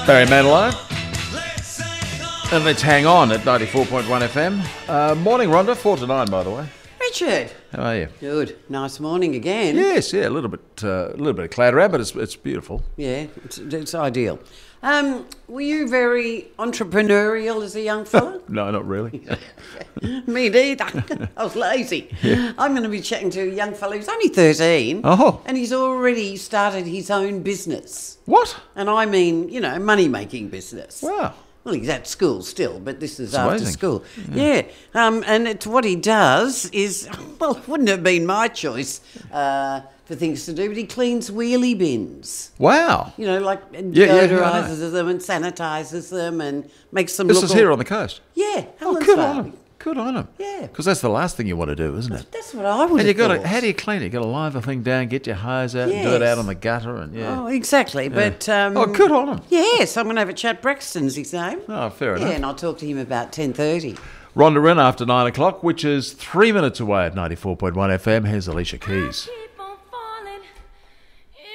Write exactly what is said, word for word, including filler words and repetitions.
Barry Manilow. And let's hang on at ninety-four point one F M. Uh, morning, Rhonda. Four to nine, by the way. Richard. How are you? Good. Nice morning again. Yes, yeah, a little bit, uh, a little bit of cloud around, but it's it's beautiful. Yeah, it's, it's ideal. Um, were you very entrepreneurial as a young fella? No, not really. Me neither. I was lazy. Yeah. I'm going to be chatting to a young fella who's only thirteen. Oh. And he's already started his own business. What? And I mean, you know, money-making business. Wow. Well, he's at school still, but this is It's after amazing. school. Yeah. yeah. Um, and it's what he does is, well, it wouldn't have been my choice uh, for things to do, but he cleans wheelie bins. Wow. You know, like Yeah, yeah, yeah, I deodorises know. them and sanitises them and makes them This look is all- here on the coast. Yeah. Oh, Helensvale. good on him. Good on him. Yeah. Because that's the last thing you want to do, isn't it? That's what I would And you have got thought. to, how do you clean it? You got to line the thing down, get your hose out, and do it Yes. out on the gutter, and yeah. Oh, exactly. But um, Oh, good on him. Yes, I'm going to have a chat. Braxton's his name. Oh, fair Yeah, enough. and I'll talk to him about ten thirty. Rhonda Wren after nine o'clock, which is three minutes away at ninety-four point one F M. Here's Alicia Keys.